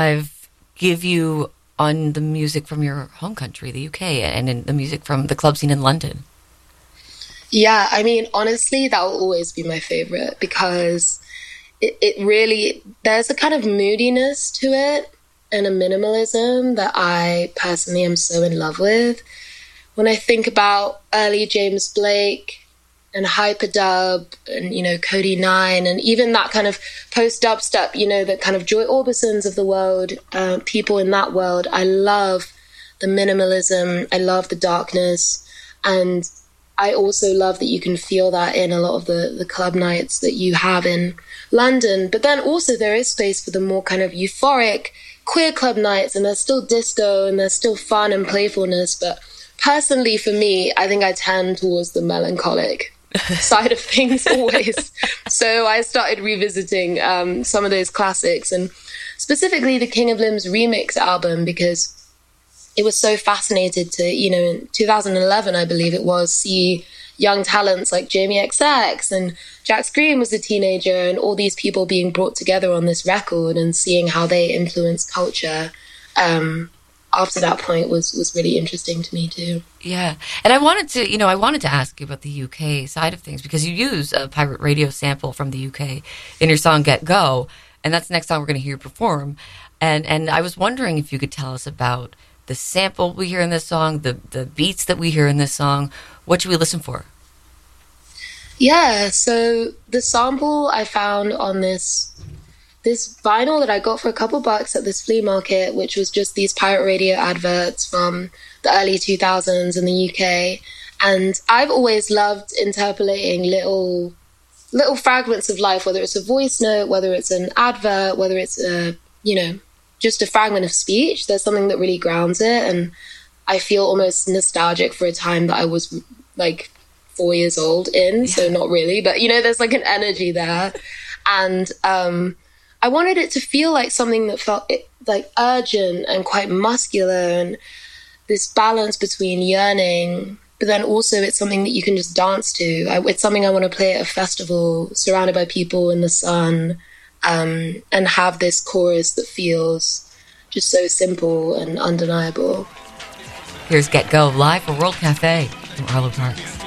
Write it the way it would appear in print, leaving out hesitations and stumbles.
I've give you on the music from your home country, the UK, and in the music from the club scene in London? Yeah, I mean, honestly, that will always be my favorite because it really, there's a kind of moodiness to it and a minimalism that I personally am so in love with. When I think about early James Blake and Hyperdub and, you know, Cody Nine and even that kind of post-dubstep, you know, the kind of Joy Orbisons of the world, people in that world, I love the minimalism, I love the darkness, and I also love that you can feel that in a lot of the club nights that you have in London. But then also there is space for the more kind of euphoric queer club nights, and there's still disco and there's still fun and playfulness. But personally, for me, I think I tend towards the melancholic side of things always. So I started revisiting some of those classics, and specifically the King of Limbs remix album, because it was so fascinated to, you know, in 2011, I believe it was, see young talents like Jamie XX and Jax Green was a teenager, and all these people being brought together on this record and seeing how they influence culture after that point was really interesting to me too. Yeah. And I wanted to ask you about the UK side of things, because you use a pirate radio sample from the UK in your song Get Go, and that's the next song we're going to hear you perform. And I was wondering if you could tell us about the sample we hear in this song, the beats that we hear in this song. What should we listen for? Yeah, so the sample I found on this vinyl that I got for a couple bucks at this flea market, which was just these pirate radio adverts from the early 2000s in the UK. And I've always loved interpolating little fragments of life, whether it's a voice note, whether it's an advert, whether it's a, you know, just a fragment of speech. There's something that really grounds it, and I feel almost nostalgic for a time that I was like 4 years old in, so not really, but you know, there's like an energy there. And I wanted it to feel like something that felt like urgent and quite muscular, and this balance between yearning, but then also it's something that you can just dance to. It's something I want to play at a festival, surrounded by people in the sun, and have this chorus that feels just so simple and undeniable. Here's Get Go live for World Cafe from Arlo Parks.